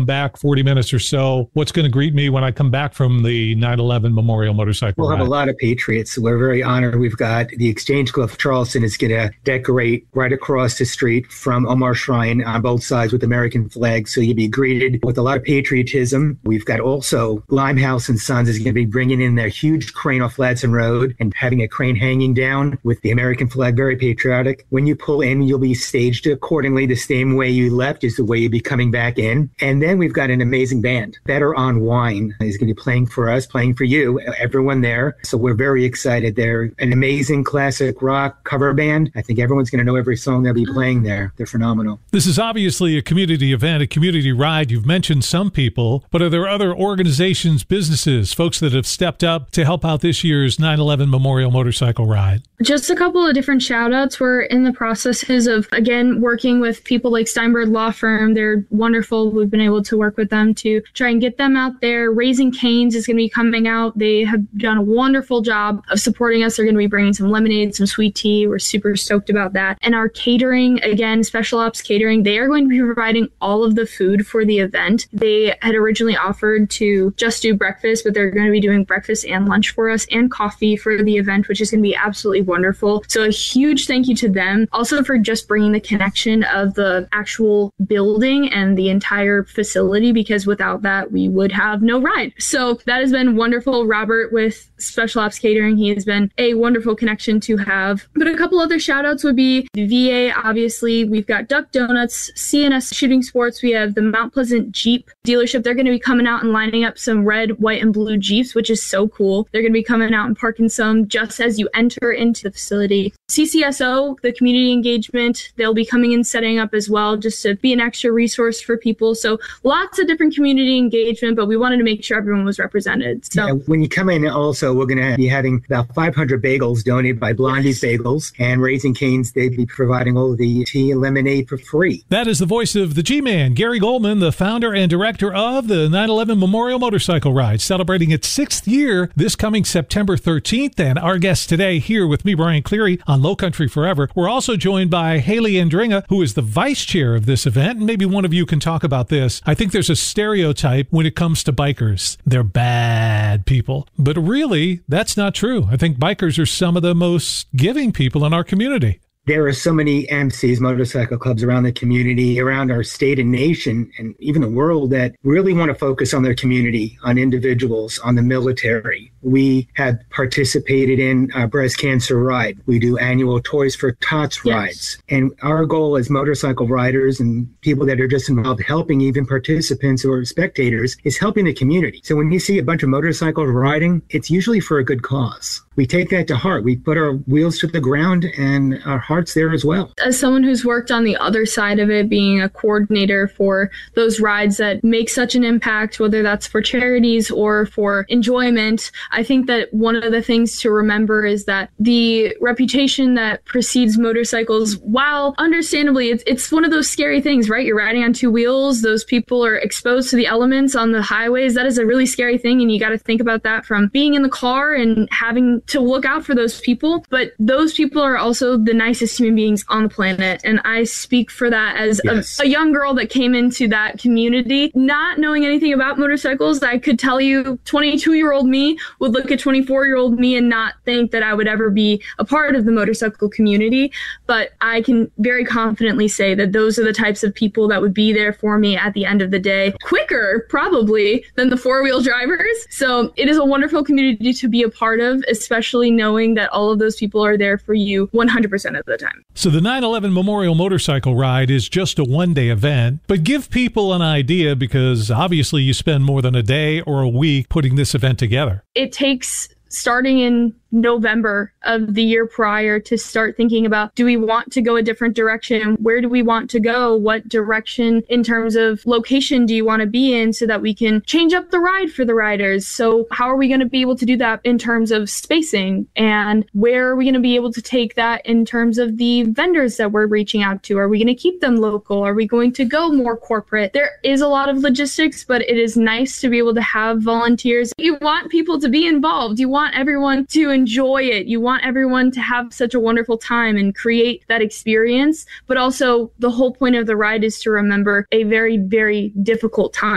back 40 minutes or so. What's going to greet me when I come back from the 9/11 Memorial Motorcycle We'll Ride? have a lot of patriots. We're very honored. We've got the Exchange Club of Charleston is going to decorate right across the street from Omar Shrine on both sides with American flags. So you'll be greeted with a lot of patriotism. We've got also Limehouse and Sons is going to be bringing in their huge crane off Ladson Road and having a crane hanging down with the American flag, very patriotic. When you pull in, you'll be staged accordingly. The same way you left is the way you'll be coming back in. And then we've got an amazing band. Better on Wine is going to be playing for us, playing for you, everyone there. So we're very excited. They're an amazing classic rock cover band. I think everyone's going to know every song they'll be playing there. They're phenomenal. This is obviously a community event, a community ride. You've mentioned some people, but are there other organizations, businesses, folks that have stepped up to help out this year's 9/11 Memorial Motorcycle Ride? Just a couple of different shout outs. We're in the processes of, again, working with people like Steinberg Law Firm. They're wonderful. We've been able to work with them to try and get them out there. Raising Cane's is going to be coming out. They have done a wonderful job of supporting us. They're going to be bringing some lemonade, some sweet tea. We're super stoked about that. And our catering, again, Special Ops Catering, they are going to be providing all of the food for the event. They had originally offered to just do breakfast, but they're going to be doing breakfast and lunch for us and coffee for the event, which is going to be absolutely wonderful. So a huge thank you to them. Also for just bringing the connection of the actual building and the entire facility, because without that, we would have no ride. So that has been wonderful. Robert with Special Ops Catering, he has been a wonderful connection to have. But a couple other shout outs would be the VA, obviously. We've got Duck Donuts, CNS Shooting Sports. We have the Mount Pleasant Jeep dealership. They're going to be coming out and lining up some red, white, and blue Jeeps, which is so cool. They're going to be coming out and parking some just as you enter into the facility. CCSO, the community engagement, they'll be coming in setting up as well, just to be an extra resource for people. So lots of different community engagement, but we wanted to make sure everyone was represented. So when you come in also, we're going to be having about 500 bagels donated by Blondie's Bagels, and Raising Cane's, they'll be providing all of the tea and lemonade for free. That is the voice of the G-Man, Gary Goldman, the founder and director of the 9/11 Memorial Motorcycle Ride, celebrating its 6th year this coming September 13th. And our guest today here with me, Brian Cleary, on Low Country Forever. We're also joined by Haley Andringa, who is the vice chair of this event. And maybe one of you can talk about this. I think there's a stereotype when it comes to bikers. They're bad people. But really, that's not true. I think bikers are some of the most giving people in our community. There are so many MCs, motorcycle clubs around the community, around our state and nation, and even the world that really want to focus on their community, on individuals, on the military. We have participated in a breast cancer ride. We do annual Toys for Tots rides. And our goal as motorcycle riders and people that are just involved helping, even participants or spectators, is helping the community. So when you see a bunch of motorcycles riding, it's usually for a good cause. We take that to heart. We put our wheels to the ground and our hearts there as well. As someone who's worked on the other side of it, being a coordinator for those rides that make such an impact, whether that's for charities or for enjoyment, I think that one of the things to remember is that the reputation that precedes motorcycles, while understandably, it's one of those scary things, right? You're riding on two wheels. Those people are exposed to the elements on the highways. That is a really scary thing. And you got to think about that from being in the car and having to look out for those people. But those people are also the nicest human beings on the planet. And I speak for that as a young girl that came into that community, not knowing anything about motorcycles. I could tell you 22-year-old me would look at 24-year-old me and not think that I would ever be a part of the motorcycle community. But I can very confidently say that those are the types of people that would be there for me at the end of the day, quicker probably than the four-wheel drivers. So it is a wonderful community to be a part of, especially knowing that all of those people are there for you 100% of the time. So the 9/11 Memorial Motorcycle Ride is just a one-day event, but give people an idea, because obviously you spend more than a day or a week putting this event together. It takes starting in November of the year prior to start thinking about, do we want to go a different direction? Where do we want to go? What direction in terms of location do you want to be in so that we can change up the ride for the riders? So how are we going to be able to do that in terms of spacing? And where are we going to be able to take that in terms of the vendors that we're reaching out to? Are we going to keep them local? Are we going to go more corporate? There is a lot of logistics, but it is nice to be able to have volunteers. You want people to be involved. You want everyone to enjoy it. You want everyone to have such a wonderful time and create that experience. But also the whole point of the ride is to remember a very, very difficult time.